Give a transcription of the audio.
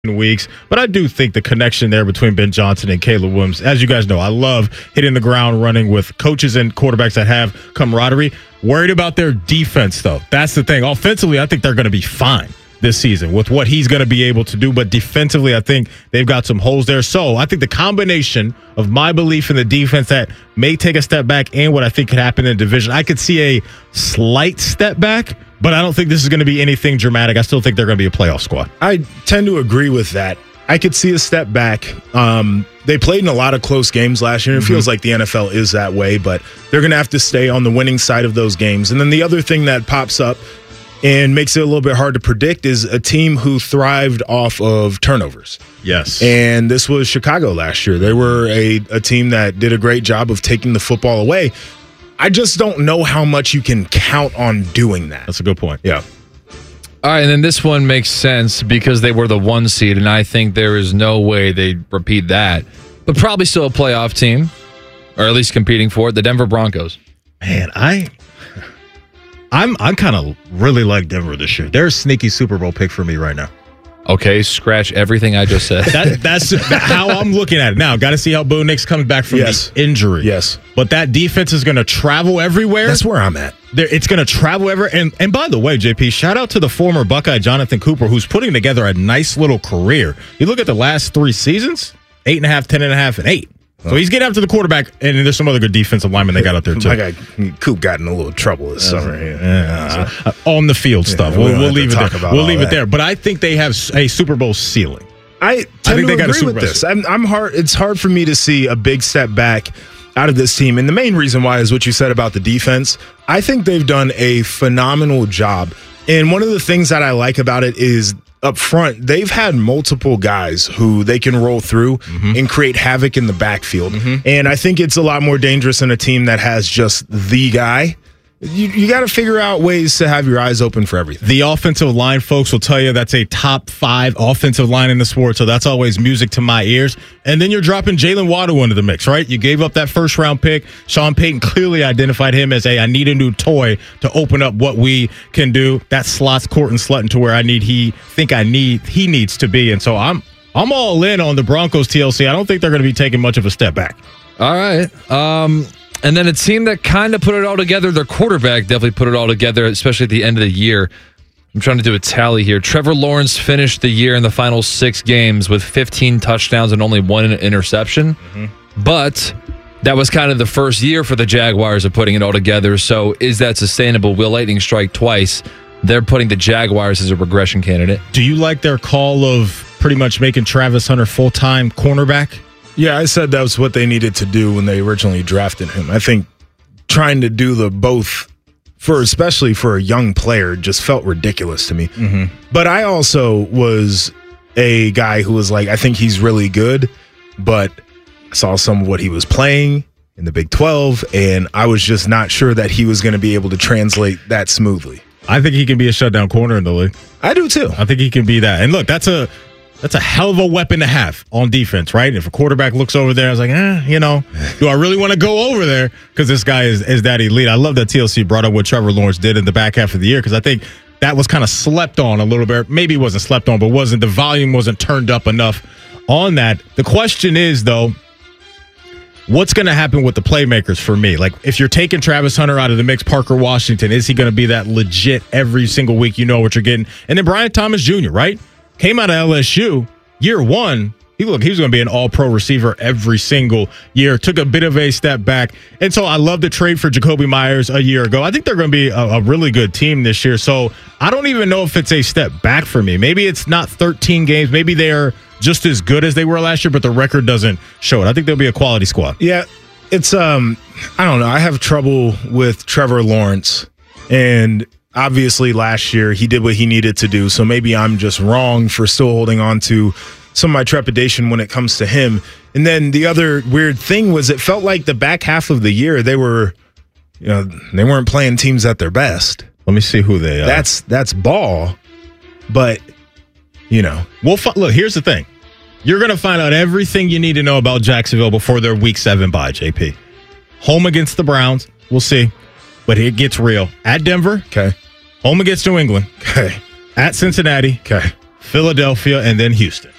weeks, but I do think the connection there between Ben Johnson and Caleb Williams, as you guys know, I love hitting the ground running with coaches and quarterbacks that have camaraderie. Worried about their defense, though. That's the thing. Offensively, I think they're going to be fine this season with what he's going to be able to do, but defensively, I think they've got some holes there. So I think the combination of my belief in the defense that may take a step back and what I think could happen in the division, I could see a slight step back, but I don't think this is going to be anything dramatic. I still think they're going to be a playoff squad. I tend to agree with that. I could see a step back. They played in a lot of close games last year. It feels like the NFL is that way, but they're going to have to stay on the winning side of those games. And then the other thing that pops up and makes it a little bit hard to predict is a team who thrived off of turnovers. Yes. And this was Chicago last year. They were a team that did a great job of taking the football away. I just don't know how much you can count on doing that. That's a good point. Yeah. All right, and then this one makes sense because they were the 1 seed, and I think there is no way they'd repeat that. But probably still a playoff team, or at least competing for it, the Denver Broncos. Man, I'm kind of really like Denver this year. They're a sneaky Super Bowl pick for me right now. Okay, scratch everything I just said. That's how I'm looking at it now. Got to see how Bo Nix comes back from the injury. Yes. But that defense is going to travel everywhere. That's where I'm at. It's going to travel everywhere. And by the way, JP, shout out to the former Buckeye Jonathan Cooper, who's putting together a nice little career. You look at the last 3 seasons, 8.5, 10.5, and 8. So he's getting after the quarterback, and there's some other good defensive linemen they got out there, too. My guy, Coop got in a little trouble this summer. On the field stuff. We'll leave it there. We'll leave it there. But I think they have a Super Bowl ceiling. I think they got agree with this. I'm hard. It's hard for me to see a big step back out of this team. And the main reason why is what you said about the defense. I think they've done a phenomenal job. And one of the things that I like about it is up front, they've had multiple guys who they can roll through and create havoc in the backfield. And I think it's a lot more dangerous in a team that has just the guy. You got to figure out ways to have your eyes open for everything. The offensive line folks will tell you that's a top 5 offensive line in the sport, so that's always music to my ears. And then you're dropping Jalen Waddle into the mix, right? You gave up that first-round pick. Sean Payton clearly identified him as I need a new toy to open up what we can do. That slots Courtland Sutton to where he needs to be. And so I'm all in on the Broncos, TLC. I don't think they're going to be taking much of a step back. All right. And then a team that kind of put it all together, their quarterback definitely put it all together, especially at the end of the year. I'm trying to do a tally here. Trevor Lawrence finished the year in the final 6 games with 15 touchdowns and only 1 interception. But that was kind of the first year for the Jaguars of putting it all together. So is that sustainable? Will lightning strike twice? They're putting the Jaguars as a regression candidate. Do you like their call of pretty much making Travis Hunter full-time cornerback? Yeah, I said that was what they needed to do when they originally drafted him. I think trying to do the both, especially for a young player, just felt ridiculous to me. But I also was a guy who was like, I think he's really good, but I saw some of what he was playing in the Big 12, and I was just not sure that he was going to be able to translate that smoothly. I think he can be a shutdown corner in the league. I do too. I think he can be that. And look, that's a hell of a weapon to have on defense, right? If a quarterback looks over there, I was like, do I really want to go over there? Because this guy is that elite. I love that TLC brought up what Trevor Lawrence did in the back half of the year, because I think that was kind of slept on a little bit. Maybe it wasn't slept on, but the volume wasn't turned up enough on that. The question is, though, what's going to happen with the playmakers for me? Like, if you're taking Travis Hunter out of the mix, Parker Washington, is he going to be that legit every single week? You know what you're getting. And then Brian Thomas Jr., right? Came out of LSU, year 1. He was going to be an all-pro receiver every single year. Took a bit of a step back. And so I love the trade for Jacoby Myers a year ago. I think they're going to be a really good team this year. So I don't even know if it's a step back for me. Maybe it's not 13 games. Maybe they're just as good as they were last year, but the record doesn't show it. I think they'll be a quality squad. Yeah, it's, I don't know. I have trouble with Trevor Lawrence. And obviously, last year, he did what he needed to do, so maybe I'm just wrong for still holding on to some of my trepidation when it comes to him. And then the other weird thing was it felt like the back half of the year, they weren't playing teams at their best. Let me see who they are. That's ball, but, Look, here's the thing. You're going to find out everything you need to know about Jacksonville before their Week 7 bye, JP. Home against the Browns. We'll see. But it gets real. At Denver. Okay. Home against New England. Okay. At Cincinnati. Okay. Philadelphia, and then Houston.